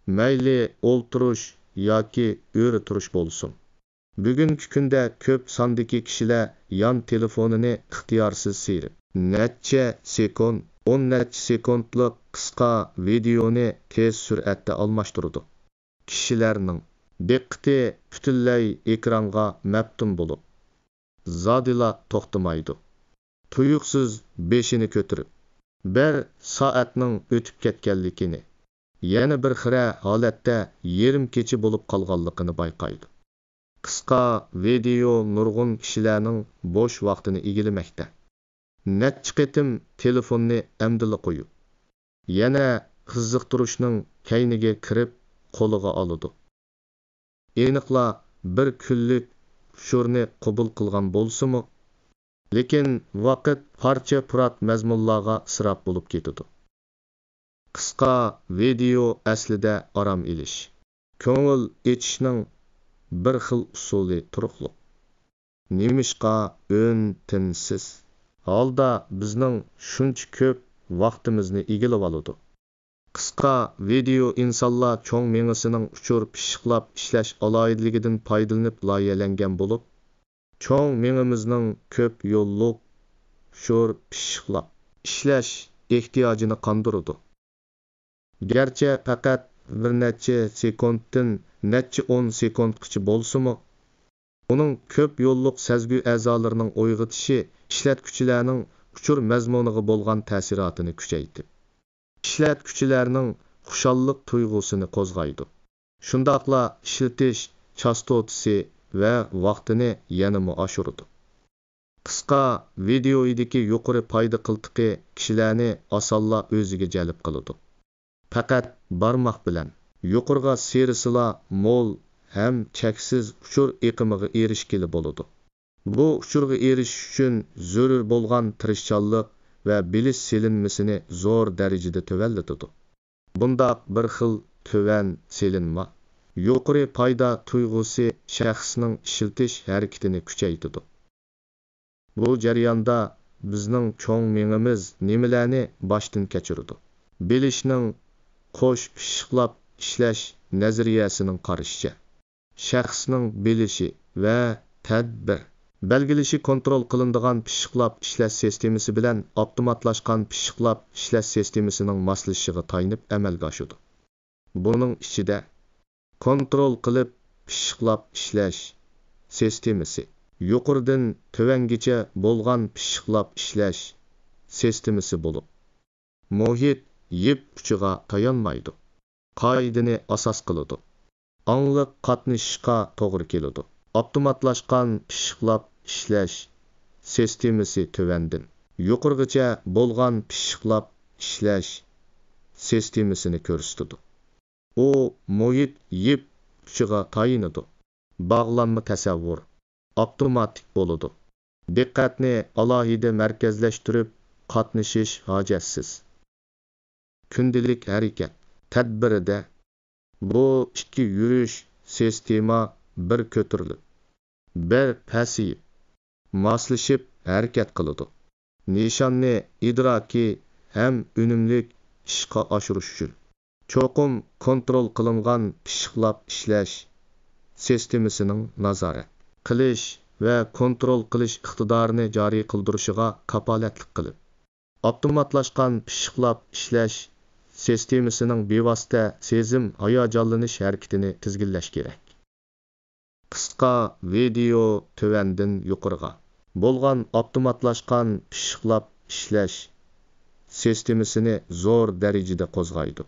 mayli o'ltirish yoki o'ri turish bo'lsin. Bugungi kunda ko'p sondagi kishilar yon telefonini ixtiyorsiz siyirib, necha sekund, 10 necha sekundlik qisqa videoni tez sur'atda almashtirdi. Kishilarning diqqati butunlay ekranga maftun bo'lib, zodila to'xtamaydi. Tuyuqsiz beshini ko'tarib, bir soatning o'tib ketganligini, yana bir xira holatda yarim kecha bo'lib qolganligini bayqaydi. Qisqa video nurg'un kishilarning bo'sh vaqtini egillamoqda. Necha qitim telefonni amdila qo'yib, yana qiziqtirishning kayniga kirib qo'liga oladi. Aniqla bir kunlik ushurni qabul qilgan bo'lsa-mu, lekin vaqt parcha-purat mazmunlarga isrof bo'lib ketadi. Qisqa video aslida orom ilish, ko'ngil etishning bir xil usuli turuqliq. Nemishqa o'ntinsiz holda bizning shuncha ko'p vaqtimizni egilib oladi. Qisqa video insonlar cho'ng mengisining uchur pishiqlab ishlash aloyidligidan foydalanib loyihalangan bo'lib, cho'ng mengimizning ko'p yo'lliq uchur pishiqlab ishlash ehtiyojini qondiradi. Garchi faqat bir necha sekunddan necha 10 sekundgacha bo'lsa-mu, uning ko'p yo'lliq sezgi a'zolarining uyg'otishi ishlatuvchilarning uchur mazmuniga bo'lgan ta'sirotini kuchaytirib, ishlatuvchilarning xushallik tuyg'usini qo'zg'aydi. Shundaqla ishlatish chastotasi va vaqtini yanada oshiradi. Qisqa videoidagi yuqori foyda qiltiqi kishilarni osonla o'ziga jalb qiladi. Faqat barmoq bilan yuqorga serisila mo'l ham cheksiz uchur eqimiga erishgili bo'ladi. Bu uchurga erishish uchun zarur bo'lgan tirishchanlik va bilish selinmasini zo'r darajada tuvallatadi. Bunda bir xil tuvan selinma, yuqori foyda tuyg'usi shaxsning ishlatish harakatini kuchaytiradi. Bu jarayonda bizning cho'ng mengimiz nimalarni boshdan kechiradi? Bilishning qo'sh pishiqlab ishlash nazariyasining qarashicha, shaxsning bilishi va tadbir belgilishi kontrol qilinadigan pishiqlab ishlash sistemasi bilan avtomatlashgan pishiqlab ishlash sistemasining moslashishiga tayinib amalga oshadi. Buning ichida kontrol qilib pishiqlab ishlash sistemasi yuqoridan tuvangacha bo'lgan pishiqlab ishlash sistemasi bo'lib, muhit yip uchiga tayanmaydi. Qoidani asos qiladi. Angliq qatnashishga to'g'ri keladi. Avtomatlashgan pishiqlab ishlash sistemasi tuvandan yuqorigacha bo'lgan pishiqlab ishlash sistemasini ko'rsatadi. U muhit yip uchiga tayinadi. Bog'lanma tasavvur avtomatik bo'ladi. Diqqatni alohida markazlashtirib qatnashish hojatsiz. Kundalik harakat tadbirida bu ikki yurish sistema bir ko'tarilib, bir pasiyib, moslashib harakat qiladi. Nishonni idroki ham unumlik ishga oshirish uchun cho'qim kontrol qilingan pishiqlab ishlash sistemasining nazorat qilish va kontrol qilish iqtidorini joriy qildirishiga kapolatlik qilib, avtomatlashgan pishiqlab ishlash sistemasining bevosita sezim hayajonlanish harakatini tizginlash kerak. Qisqa video tuvandan yuqoriga bo'lgan avtomatlashgan pishiqlab ishlash sistemasini zo'r darajada qo'zg'aydi.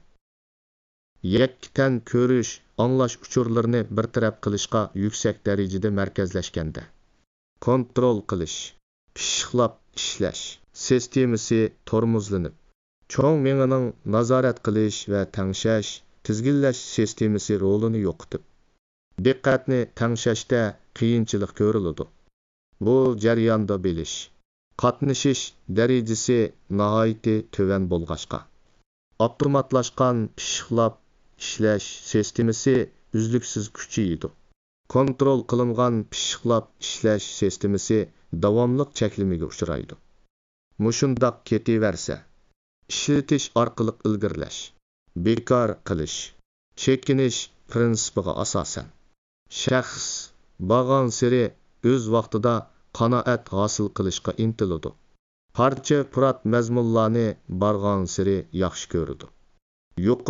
Yaktan ko'rish, anglash uchurlarini bartaraf qilishga yuksak darajada markazlashganda, kontrol qilish, pishiqlab ishlash sistemasi tormozlanib, cho'ng mengining nazorat qilish va tangshash, tizginlash sistemasi rolini yo'qotib, diqqatni tangshashda qiyinchilik ko'riladi. Bu jarayonda bilish, qatnashish darajasi nihoyatda tuvan bo'lg'achqa, avtomatlashgan pishiqlab ishlash sistemasi uzluksiz kuchaydi. Kontrol qilingan pishiqlab ishlash sistemasi davomli cheklimiga uchraydi. Mushundoq ketaversa, ishlatish orqali ilgirlash, bekor qilish, chekinish prinsipiga asosan. Shaxs borgan siri o'z vaqtida qanoat hosil qilishga intiladi. Parcha purat mazmunlarni borgan siri yaxshi ko'radi.